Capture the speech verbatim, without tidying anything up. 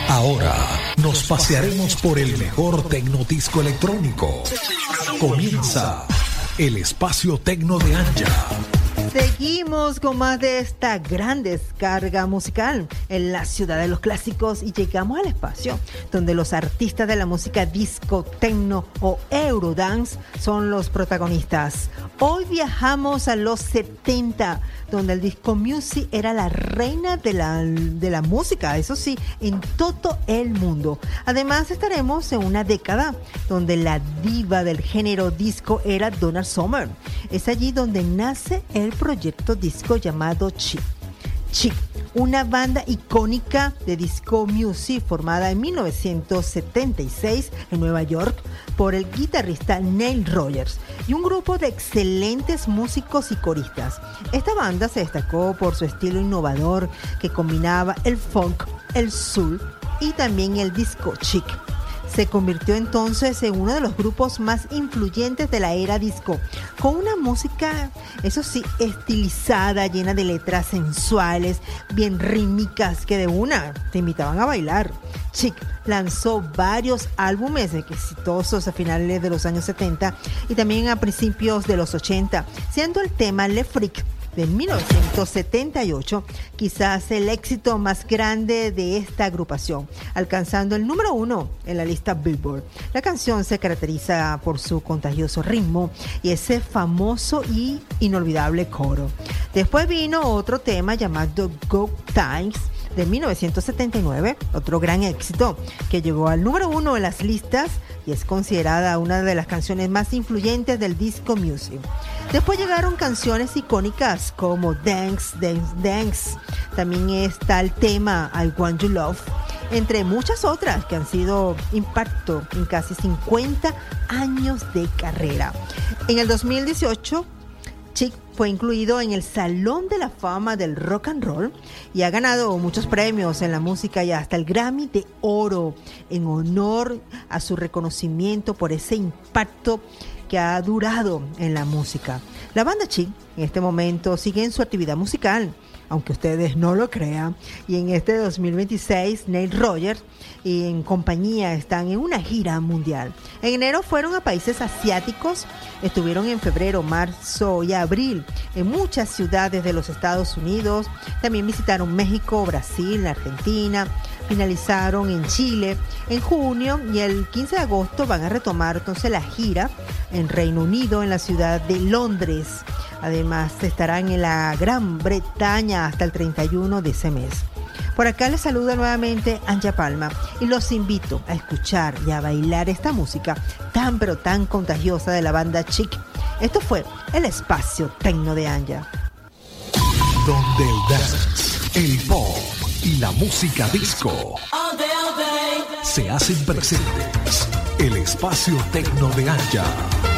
Ahora nos pasearemos por el mejor tecnodisco electrónico. Comienza el espacio tecno de Anja. Seguimos con más de esta gran descarga musical en la ciudad de los clásicos y llegamos al espacio donde los artistas de la música disco, techno o eurodance son los protagonistas. Hoy viajamos a los setenta, donde el disco music era la reina de la, de la música, eso sí, en todo el mundo. Además estaremos en una década donde la diva del género disco era Donna Summer. Es allí donde nace el proyecto disco llamado Chic. Chic, una banda icónica de disco music formada en mil novecientos setenta y seis en Nueva York por el guitarrista Nile Rodgers y un grupo de excelentes músicos y coristas. Esta banda se destacó por su estilo innovador que combinaba el funk, el soul y también el disco chic. Se convirtió entonces en uno de los grupos más influyentes de la era disco, con una música, eso sí, estilizada, llena de letras sensuales, bien rítmicas, que de una te invitaban a bailar. Chic lanzó varios álbumes exitosos a finales de los años setenta y también a principios de los ochenta, siendo el tema Le Freak de mil novecientos setenta y ocho, quizás el éxito más grande de esta agrupación, alcanzando el número uno en la lista Billboard. La canción se caracteriza por su contagioso ritmo y ese famoso y inolvidable coro. Después vino otro tema llamado Good Times de mil novecientos setenta y nueve, otro gran éxito que llegó al número uno en las listas y es considerada una de las canciones más influyentes del disco music. Después llegaron canciones icónicas como Dance, Dance, Dance. También está el tema I Want Your Love, entre muchas otras que han sido impacto en casi cincuenta años de carrera. En el dos mil dieciocho, Chic fue incluido en el Salón de la Fama del Rock and Roll y ha ganado muchos premios en la música y hasta el Grammy de Oro en honor a su reconocimiento por ese impacto que ha durado en la música. La banda Chic en este momento sigue en su actividad musical, aunque ustedes no lo crean, y en este dos mil veintiséis Nile Rodgers y en compañía están en una gira mundial. En enero fueron a países asiáticos, estuvieron en febrero, marzo y abril en muchas ciudades de los Estados Unidos, también visitaron México, Brasil, Argentina, finalizaron en Chile en junio y el quince de agosto van a retomar entonces la gira en Reino Unido, en la ciudad de Londres. Además estarán en la Gran Bretaña hasta el treinta y uno de ese mes. Por acá les saluda nuevamente Anja Palma y los invito a escuchar y a bailar esta música tan pero tan contagiosa de la banda Chic. Esto fue el espacio tecno de Anja. Donde el dance, el pop y la música disco se hacen presentes. El espacio tecno de Anja.